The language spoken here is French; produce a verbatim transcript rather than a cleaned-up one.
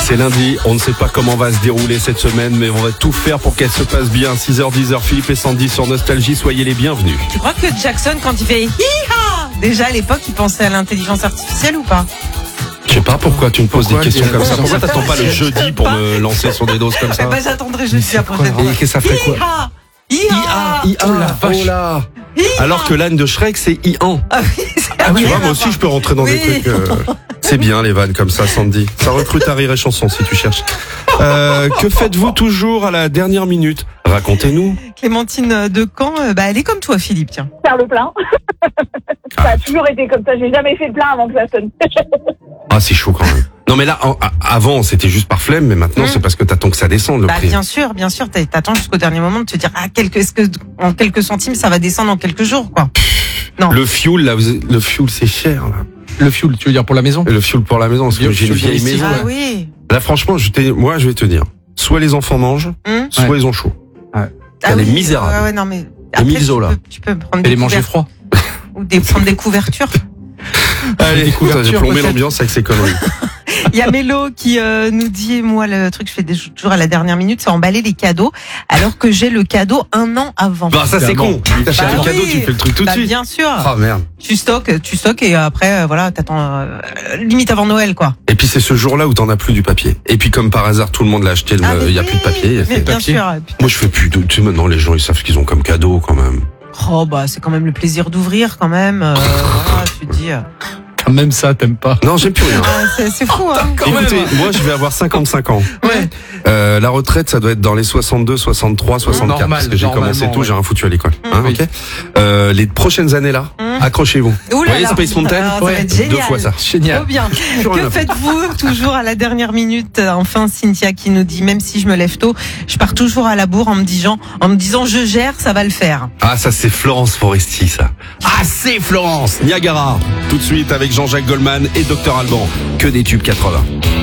C'est lundi, on ne sait pas comment va se dérouler cette semaine, mais on va tout faire pour qu'elle se passe bien. six heures dix, Philippe et Sandy sur Nostalgie, soyez les bienvenus. Tu crois que Jackson, quand il fait hi-ha, déjà à l'époque, il pensait à l'intelligence artificielle ou pas? Je sais pas pourquoi tu me poses Pourquoi des questions comme ça. je Pourquoi sais t'attends pas le jeudi pour me lancer sur des doses comme ça? Eh ben, j'attendrai jeudi la prochaine fois. Et qu'est-ce que ça fait quoi? Hi-ha, I hi-ha. A, oh la vache. Oh là. Alors que l'âne de Shrek, c'est I-an. Ah oui, c'est Ah, tu rien vois, à moi aussi, voir. je peux rentrer dans des Oui. trucs. euh, C'est bien les vannes comme ça, Sandy. Ça recrute à Rire et Chanson si tu cherches. Euh, que faites-vous toujours à la dernière minute? Racontez-nous. Clémentine de Caen, euh, bah, elle est comme toi, Philippe, tiens. Faire le plein. Ça a toujours été comme ça. J'ai jamais fait le plein avant que ça sonne. Ah, c'est chaud quand même. Non, mais là, en- a- avant, c'était juste par flemme, mais maintenant, Mm. c'est parce que t'attends que ça descende le Bah, prix. bien sûr, bien sûr, t'as- t'attends jusqu'au dernier moment de te dire, ah, quelques, est-ce que, en quelques centimes, ça va descendre en quelques jours, quoi. Non. Le fuel, là, vous- le fuel, c'est cher, là. Le fuel, tu veux dire pour la maison? Le fuel pour la maison, parce que Le j'ai une fuel vieille domestique. maison. Ah oui. Là, franchement, je t'ai- moi, je vais te dire. Soit les enfants mangent, Hum. soit Ouais. ils ont chaud. Ah Elle est oui, misérable. Ouais, ouais, non, mais. Les après, miso, tu là. peux- Tu peux prendre Et des les manger couvertures. froid. Ou des, prendre des couvertures. Allez, Des écoute, j'ai couvertures, plombé peut-être. l'ambiance avec ces conneries. Il y a Mélo qui euh, nous dit, moi, le truc que je fais des- toujours à la dernière minute, c'est emballer les cadeaux, alors que j'ai le cadeau un an avant. Bah, ça, c'est Évidemment. con. T'achètes Bah un cadeau, oui. tu fais le truc tout de Bah, suite. bien sûr. Ah, merde. Tu stockes, tu stockes et après, euh, voilà, t'attends euh, limite avant Noël, quoi. Et puis, c'est ce jour-là où t'en as plus du papier. Et puis, comme par hasard, tout le monde l'a acheté, il Ah, mais y a oui, plus de papier. il y a mais fait- bien papier. sûr. Moi, je fais plus de, tu sais, maintenant, les gens, ils savent ce qu'ils ont comme cadeau, quand même. Oh, bah, c'est quand même le plaisir d'ouvrir, quand même. Euh, voilà, tu te dis. euh, Quand même ça, t'aimes pas. Non, j'aime plus rien. ah, c'est, c'est fou, hein. Quand même. Écoutez, moi, je vais avoir cinquante-cinq ans. Ouais. Euh, la retraite, ça doit être dans les soixante-deux, soixante-trois, soixante-quatre. Normal, parce que j'ai commencé normalement, tout, ouais. j'ai rien foutu à l'école. Hein, Oui. ok. Euh, les prochaines années là, Mmh. accrochez-vous. Ouh Vous là voyez là. Space Mountain? Ah, ça va être Deux génial. fois ça. Génial. Trop bien. Plus rien Que à foutre. faites-vous toujours à la dernière minute? Enfin, Cynthia qui nous dit, même si je me lève tôt, je pars toujours à la bourre en me disant, en me disant, je gère, ça va le faire. Ah, ça c'est Florence Foresti, ça. Ah, c'est Florence Niagara. Tout de suite avec Jean-Jacques Goldman et Docteur Alban. Que des tubes quatre-vingts.